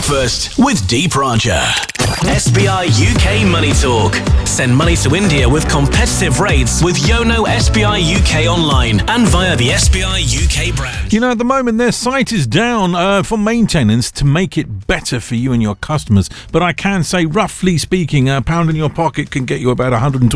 Breakfast with Deep Roger. SBI UK Money Talk. Send money to India with competitive rates with Yono SBI UK online and via the SBI UK brand. You know, at the moment, their site is down for maintenance to make it better for you and your customers. But I can say, roughly speaking, a pound in your pocket can get you about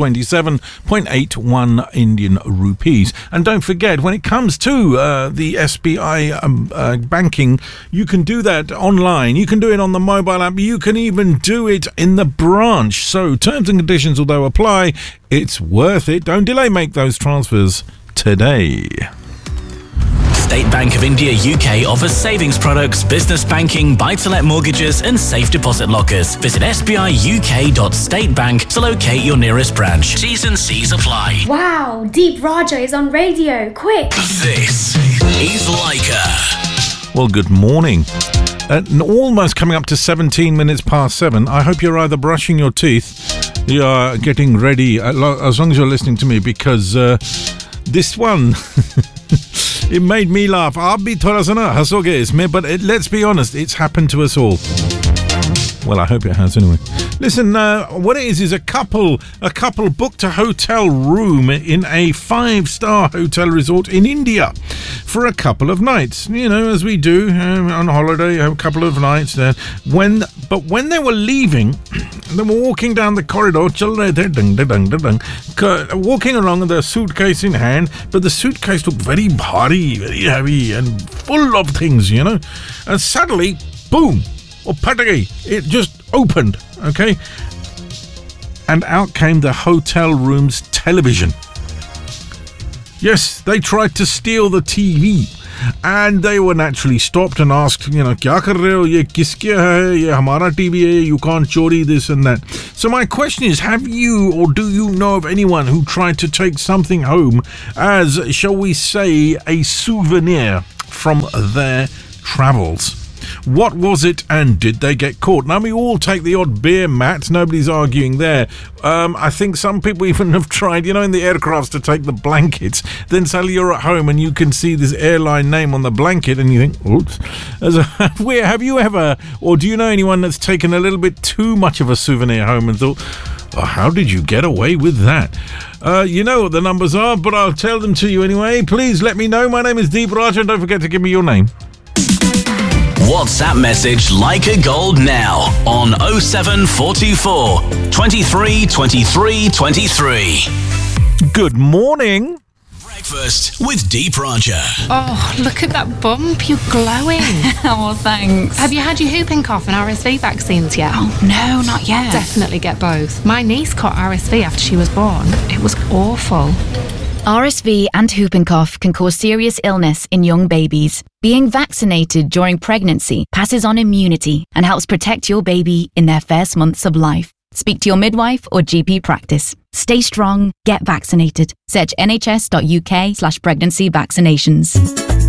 127.81 Indian rupees. And don't forget, when it comes to the SBI banking, you can do that online. You can do it on the mobile app. You can even do it in the branch. So terms and conditions, although apply, it's worth it. Don't delay. Make those transfers today. State Bank of India UK offers savings products, business banking, buy-to-let mortgages and safe deposit lockers. Visit sbiuk.statebank to locate your nearest branch. T's and C's apply. Wow, Deep Roger is on radio. Quick! This is Leica. Well, good morning. Almost coming up to 17 minutes past 7. I hope you're either brushing your teeth, you are getting ready, as long as you're listening to me, because this one, it made me laugh. Aap bhi thoda sa na hasoge isme, but let's be honest, it's happened to us all. Well, I hope it has anyway. Listen, what it is a couple booked a hotel room in a 5-star hotel resort in India for a couple of nights. You know, as we do on holiday, a couple of nights there. When they were leaving, they were walking down the corridor, walking along with their suitcase in hand, but the suitcase looked very bhari, very heavy, and full of things, you know. And suddenly, boom! It just opened, okay? And out came the hotel room's television. Yes, they tried to steal the TV. And they were naturally stopped and asked, you know, kya kar rahe ho? Ye kiske hai? Ye hamara TV hai. You can't chori this and that. So my question is, have you or do you know of anyone who tried to take something home as, shall we say, a souvenir from their travels? What was it, and did they get caught? Now, we all take the odd beer mat. Nobody's arguing there. I think some people even have tried, you know, in the aircrafts to take the blankets. Then suddenly you're at home and you can see this airline name on the blanket and you think, oops. Have you ever, or do you know anyone that's taken a little bit too much of a souvenir home and thought, oh, how did you get away with that? You know what the numbers are, but I'll tell them to you anyway. Please let me know. My name is Deep Roger. Don't forget to give me your name. WhatsApp message Leica Gold now on 07424 23 23 23. Good morning. Breakfast with Deep Roger. Oh, look at that bump. You're glowing. Oh, thanks. Have you had your whooping cough and RSV vaccines yet? Oh, no, not yet. Definitely get both. My niece caught RSV after she was born. It was awful. RSV and whooping cough can cause serious illness in young babies. Being vaccinated during pregnancy passes on immunity and helps protect your baby in their first months of life. Speak to your midwife or GP practice. Stay strong, get vaccinated. Search nhs.uk/pregnancy vaccinations.